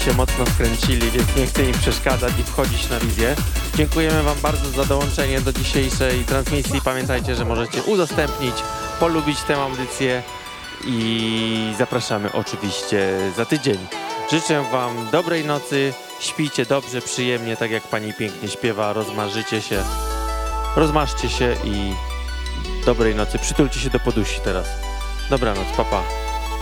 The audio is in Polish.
się mocno wkręcili, więc nie chcę im przeszkadzać i wchodzić na wizję. Dziękujemy Wam bardzo za dołączenie do dzisiejszej transmisji. Pamiętajcie, że możecie udostępnić, polubić tę audycję i zapraszamy oczywiście za tydzień. Życzę Wam dobrej nocy, śpijcie dobrze, przyjemnie, tak jak Pani pięknie śpiewa, rozmarzcie się i dobrej nocy. Przytulcie się do podusi teraz. Dobranoc, pa pa.